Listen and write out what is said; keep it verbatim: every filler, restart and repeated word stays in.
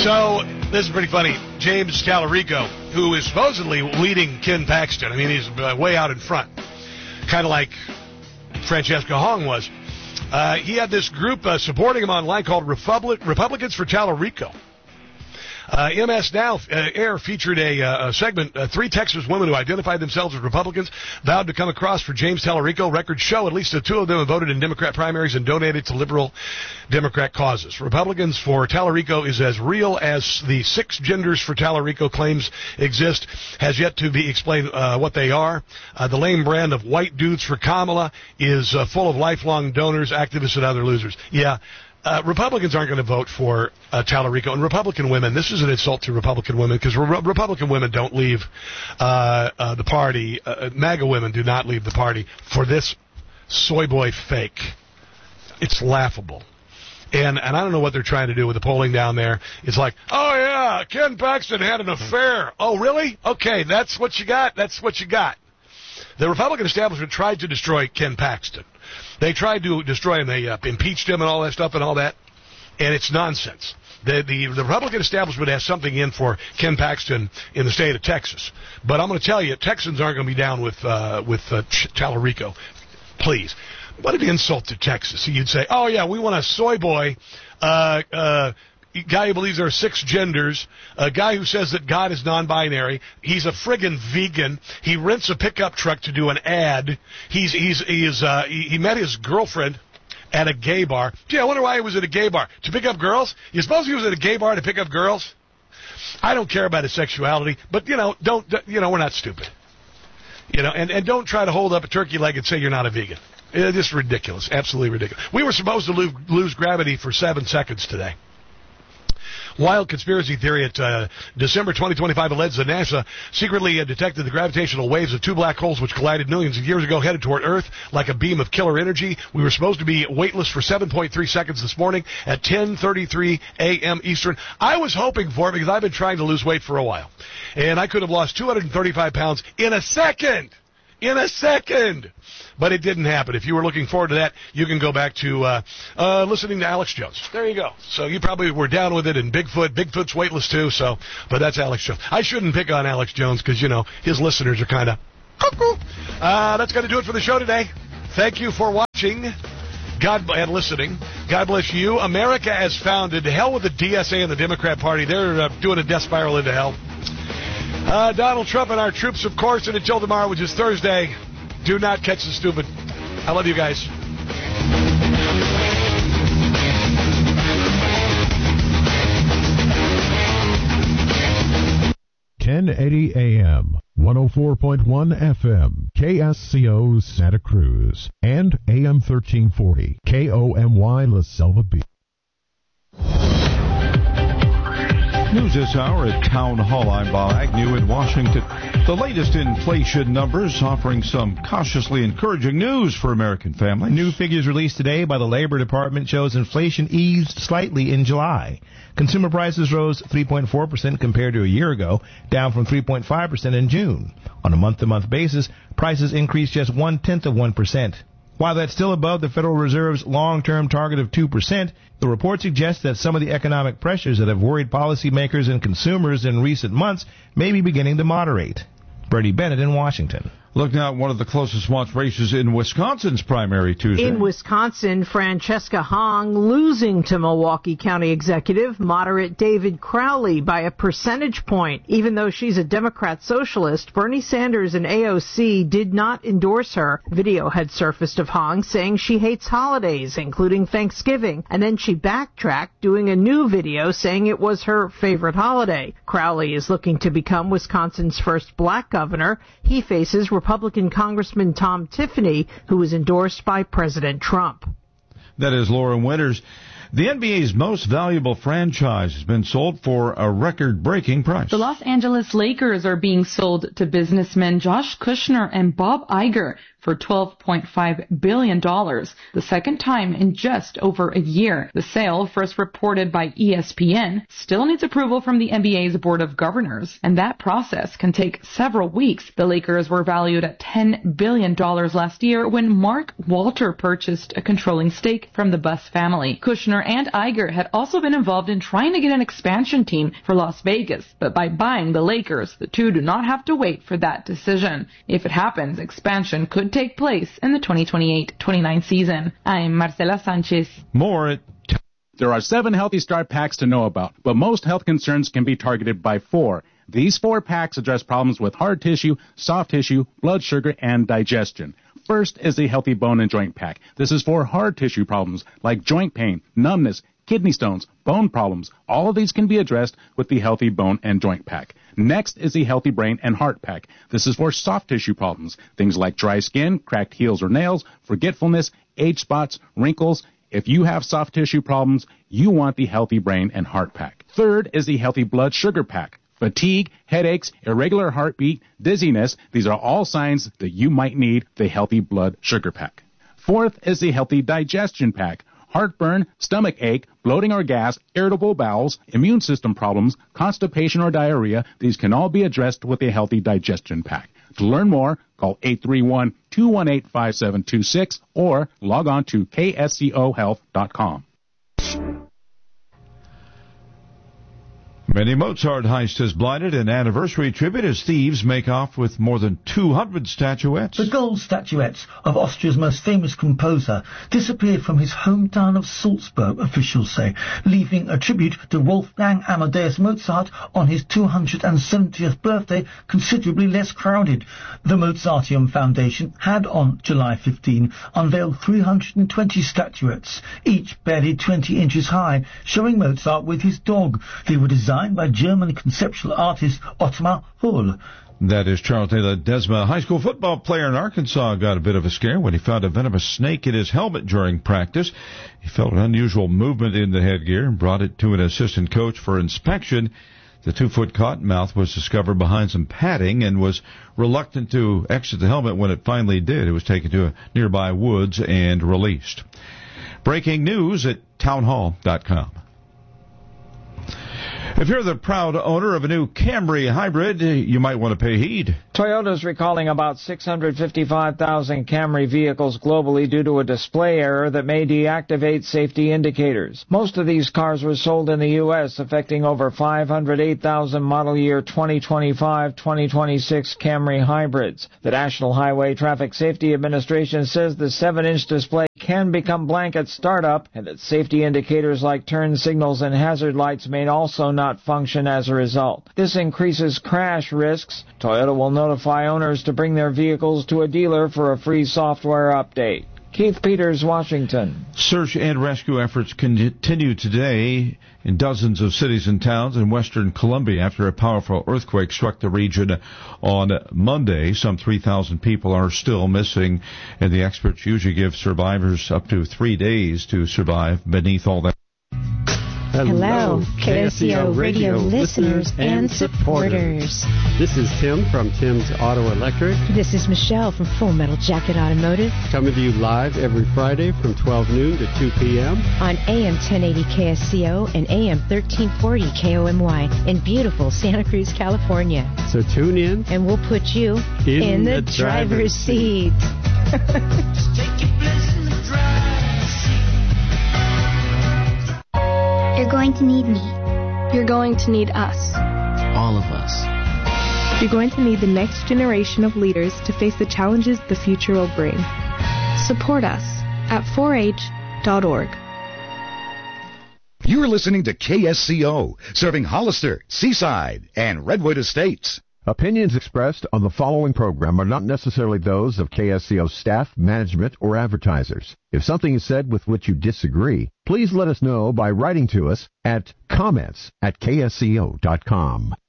So, this is pretty funny. James Tallarico, who is supposedly leading Ken Paxton. I mean, he's uh, way out in front. Kind of like Francesca Hong was. Uh, he had this group uh, supporting him online called Republic, Republicans for Tallarico. Uh, M S Now uh, Air featured a, uh, a segment, uh, three Texas women who identified themselves as Republicans vowed to come across for James Tallarico. Records show at least the two of them have voted in Democrat primaries and donated to liberal Democrat causes. Republicans for Tallarico is as real as the six genders for Tallarico claims exist. Has yet to be explained uh, what they are. Uh, the lame brand of white dudes for Kamala is uh, full of lifelong donors, activists, and other losers. Yeah. Uh, Republicans aren't going to vote for uh, Tallarico. And Republican women, this is an insult to Republican women because re- Republican women don't leave uh, uh, the party. Uh, MAGA women do not leave the party for this soy boy fake. It's laughable. And and I don't know what they're trying to do with the polling down there. It's like, oh, yeah, Ken Paxton had an affair. Oh, really? Okay, that's what you got? That's what you got. The Republican establishment tried to destroy Ken Paxton. They tried to destroy him. They uh, impeached him and all that stuff and all that. And it's nonsense. The, the, the Republican establishment has something in for Ken Paxton in the state of Texas. But I'm going to tell you, Texans aren't going to be down with uh, with uh, Tallarico. Please. What an insult to Texas. You'd say, oh, yeah, we want a soy boy, uh, uh, guy who believes there are six genders, a guy who says that God is non-binary. He's a friggin' vegan. He rents a pickup truck to do an ad. He's he's he is uh, he, he met his girlfriend at a gay bar. Gee, I wonder why he was at a gay bar to pick up girls. You suppose he was at a gay bar to pick up girls? I don't care about his sexuality, but you know, don't you know we're not stupid. You know, and and don't try to hold up a turkey leg and say you're not a vegan. It's just ridiculous, absolutely ridiculous. We were supposed to lose, lose gravity for seven seconds today. Wild conspiracy theory at uh, December twenty twenty-five alleges that NASA secretly uh, detected the gravitational waves of two black holes which collided millions of years ago, headed toward Earth like a beam of killer energy. We were supposed to be weightless for seven point three seconds this morning at ten thirty-three a.m. Eastern. I was hoping for it because I've been trying to lose weight for a while. And I could have lost two hundred thirty-five pounds in a second. In a second. But it didn't happen. If you were looking forward to that, you can go back to uh, uh, listening to Alex Jones. There you go. So you probably were down with it, and Bigfoot. Bigfoot's weightless, too, so, but that's Alex Jones. I shouldn't pick on Alex Jones because, you know, his listeners are kind of, uh, that's going to do it for the show today. Thank you for watching God and listening. God bless you. America has founded. Hell with the D S A and the Democrat Party. They're uh, doing a death spiral into hell. Uh, Donald Trump and our troops, of course, and until tomorrow, which is Thursday, do not catch the stupid. I love you guys. ten eighty A M, one oh four point one F M, K S C O Santa Cruz, and A M thirteen forty, K O M Y La Selva Beach. News this hour at Town Hall. I'm Bob Agnew in Washington. The latest inflation numbers offering some cautiously encouraging news for American families. New figures released today by the Labor Department shows inflation eased slightly in July. Consumer prices rose three point four percent compared to a year ago, down from three point five percent in June. On a month-to-month basis, prices increased just one-tenth of one percent. While that's still above the Federal Reserve's long-term target of two percent, the report suggests that some of the economic pressures that have worried policymakers and consumers in recent months may be beginning to moderate. Bernie Bennett in Washington. Look now at one of the closest watched races in Wisconsin's primary Tuesday. In Wisconsin, Francesca Hong losing to Milwaukee County Executive moderate David Crowley by a percentage point. Even though she's a Democrat socialist, Bernie Sanders and A O C did not endorse her. Video had surfaced of Hong saying she hates holidays, including Thanksgiving, and then she backtracked, doing a new video saying it was her favorite holiday. Crowley is looking to become Wisconsin's first black governor. He faces Republican Congressman Tom Tiffany, who was endorsed by President Trump. That is Laura Winters. The N B A's most valuable franchise has been sold for a record-breaking price. The Los Angeles Lakers are being sold to businessmen Josh Kushner and Bob Iger for twelve point five billion dollars, the second time in just over a year. The sale, first reported by E S P N, still needs approval from the N B A's Board of Governors, and that process can take several weeks. The Lakers were valued at ten billion dollars last year when Mark Walter purchased a controlling stake from the Buss family. Kushner and Iger had also been involved in trying to get an expansion team for Las Vegas, but by buying the Lakers, the two do not have to wait for that decision. If it happens, expansion could take place in the twenty twenty-eight twenty-nine season. I'm Marcela Sanchez. More at There are seven Healthy Start packs to know about, but most health concerns can be targeted by four. These four packs address problems with hard tissue, soft tissue, blood sugar, and digestion. First is the Healthy Bone and Joint Pack. This is for hard tissue problems like joint pain, numbness, kidney stones, bone problems. All of these can be addressed with the Healthy Bone and Joint Pack. Next is the Healthy Brain and Heart Pack. This is for soft tissue problems, things like dry skin, cracked heels or nails, forgetfulness, age spots, wrinkles. If you have soft tissue problems, you want the Healthy Brain and Heart Pack. Third is the Healthy Blood Sugar Pack. Fatigue, headaches, irregular heartbeat, dizziness, these are all signs that you might need the Healthy Blood Sugar Pack. Fourth is the Healthy Digestion Pack. Heartburn, stomach ache, bloating or gas, irritable bowels, immune system problems, constipation or diarrhea, these can all be addressed with a Healthy Digestion Pack. To learn more, call eight three one, two one eight, five seven two six or log on to K S C O health dot com. Many Mozart heist has blinded an anniversary tribute as thieves make off with more than two hundred statuettes. The gold statuettes of Austria's most famous composer disappeared from his hometown of Salzburg, officials say, leaving a tribute to Wolfgang Amadeus Mozart on his two hundred seventieth birthday considerably less crowded. The Mozarteum Foundation had on July fifteenth unveiled three hundred twenty statuettes, each barely twenty inches high, showing Mozart with his dog. They were designed by German conceptual artist Ottmar Hull. That is Charlton Ledesma. High school football player in Arkansas got a bit of a scare when he found a venomous snake in his helmet during practice. He felt an unusual movement in the headgear and brought it to an assistant coach for inspection. The two-foot cottonmouth was discovered behind some padding and was reluctant to exit the helmet when it finally did. It was taken to a nearby woods and released. Breaking news at townhall dot com. If you're the proud owner of a new Camry hybrid, you might want to pay heed. Toyota's recalling about six hundred fifty-five thousand Camry vehicles globally due to a display error that may deactivate safety indicators. Most of these cars were sold in the U S, affecting over five hundred eight thousand model year twenty twenty-five twenty twenty-six Camry hybrids. The National Highway Traffic Safety Administration says the seven inch display can become blank at startup, and that safety indicators like turn signals and hazard lights may also not function as a result. This increases crash risks. Toyota will notify owners to bring their vehicles to a dealer for a free software update. Keith Peters, Washington. Search and rescue efforts continue today in dozens of cities and towns in western Colombia after a powerful earthquake struck the region on Monday. Some three thousand people are still missing, and the experts usually give survivors up to three days to survive beneath all that. Hello, K S C O radio listeners and supporters. This is Tim from Tim's Auto Electric. This is Michelle from Full Metal Jacket Automotive. Coming to you live every Friday from twelve noon to two p.m. on A M ten eighty K S C O and A M thirteen forty K O M Y in beautiful Santa Cruz, California. So tune in. And we'll put you in, in the, the driver's, driver's seat. Just take your place in the driver's seat. You're going to need me. You're going to need us. All of us. You're going to need the next generation of leaders to face the challenges the future will bring. Support us at four H dot org. You're listening to K S C O, serving Hollister, Seaside, and Redwood Estates. Opinions expressed on the following program are not necessarily those of K S C O staff, management, or advertisers. If something is said with which you disagree, please let us know by writing to us at comments at K S C O dot com.